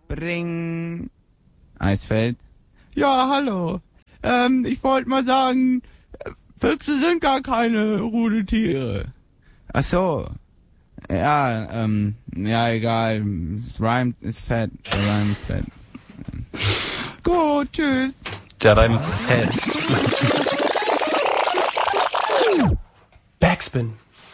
Bring. Eisfeld. Ja, hallo. Ich wollte mal sagen, Füchse sind gar keine Rudeltiere. Ach so. Ja, ja, egal. Das Rhyme ist fett. Der Rhyme ist fett. Gut, tschüss. Der Reim ist fett. Backspin.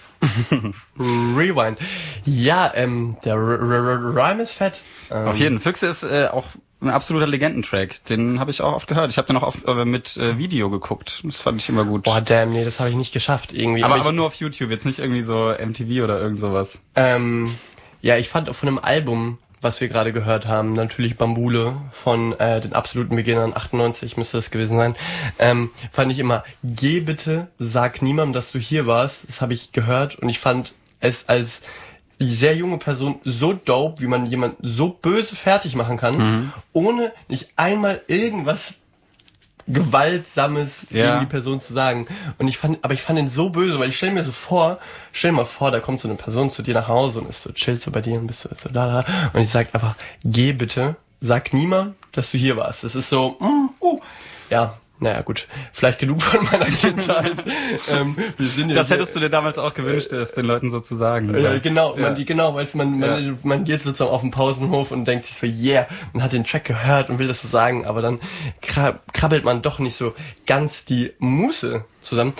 Rewind. Ja, der Rhyme ist fett. Auf jeden Fall. Füchse ist auch ein absoluter Legendentrack. Den habe ich auch oft gehört. Ich habe den auch oft mit Video geguckt. Das fand ich immer gut. Boah, damn, nee, das habe ich nicht geschafft irgendwie. Aber nur auf YouTube, jetzt nicht irgendwie so MTV oder irgend sowas. Ja, ich fand von dem Album, was wir gerade gehört haben, natürlich Bambule von den absoluten Beginnern, 98 müsste das gewesen sein, fand ich immer, geh bitte, sag niemandem, dass du hier warst. Das habe ich gehört und ich fand es als sehr junge Person so dope, wie man jemanden so böse fertig machen kann, ohne nicht einmal irgendwas Gewaltsames gegen die Person zu sagen. Und ich fand ihn so böse, weil ich stell mal vor, da kommt so eine Person zu dir nach Hause und ist so, chillt so bei dir und bist so da. Und ich sag einfach, geh bitte, sag niemand, dass du hier warst. Das ist so, ja. Naja, gut. Vielleicht genug von meiner Kindheit. Wir sind ja das hättest du dir damals auch gewünscht, es den Leuten so zu sagen. Genau, man geht sozusagen auf den Pausenhof und denkt sich so, yeah, man hat den Track gehört und will das so sagen, aber dann krabbelt man doch nicht so ganz die Muße zusammen.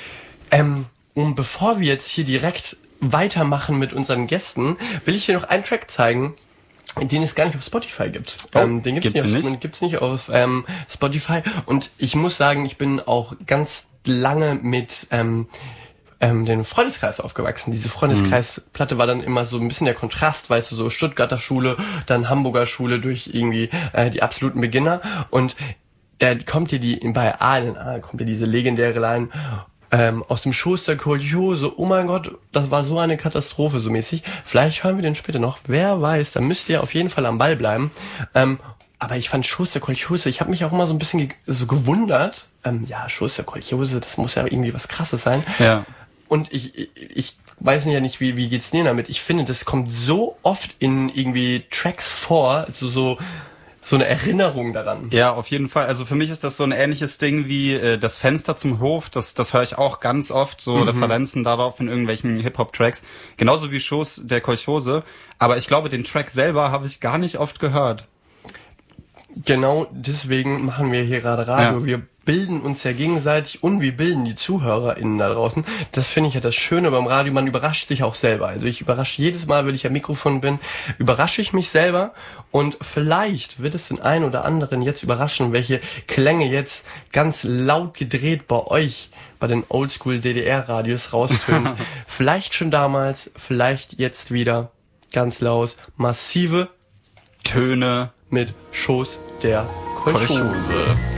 Und bevor wir jetzt hier direkt weitermachen mit unseren Gästen, will ich dir noch einen Track zeigen, den es gar nicht auf Spotify gibt. Den gibt's nicht auf Spotify. Und ich muss sagen, ich bin auch ganz lange mit den Freundeskreis aufgewachsen. Diese Freundeskreisplatte war dann immer so ein bisschen der Kontrast, weißt du, so Stuttgarter Schule, dann Hamburger Schule durch irgendwie die absoluten Beginner. Und da kommt dir bei A kommt dir diese legendäre Line aus dem Schoß der Kolchose, oh mein Gott, das war so eine Katastrophe, so mäßig. Vielleicht hören wir den später noch, wer weiß, da müsst ihr auf jeden Fall am Ball bleiben. Aber ich fand Schoß der Kolchose, ich habe mich auch immer so ein bisschen so gewundert, Schoß der Kolchose, das muss ja irgendwie was Krasses sein. Ja. Und ich weiß ja nicht, wie geht's dir damit? Ich finde, das kommt so oft in irgendwie Tracks vor, also so eine Erinnerung daran. Ja, auf jeden Fall. Also für mich ist das so ein ähnliches Ding wie das Fenster zum Hof. Das höre ich auch ganz oft, so Referenzen darauf in irgendwelchen Hip-Hop-Tracks. Genauso wie Schoß der Kolchose. Aber ich glaube, den Track selber habe ich gar nicht oft gehört. Genau deswegen machen wir hier gerade Radio. Ja. Wir bilden uns ja gegenseitig und wir bilden die ZuhörerInnen da draußen. Das finde ich ja das Schöne beim Radio, man überrascht sich auch selber. Also ich überrasche jedes Mal, wenn ich am Mikrofon bin, überrasche ich mich selber und vielleicht wird es den einen oder anderen jetzt überraschen, welche Klänge jetzt ganz laut gedreht bei euch, bei den Oldschool DDR-Radios raustönt. Vielleicht schon damals, vielleicht jetzt wieder ganz laut, massive Töne mit Schoß der Kolchose.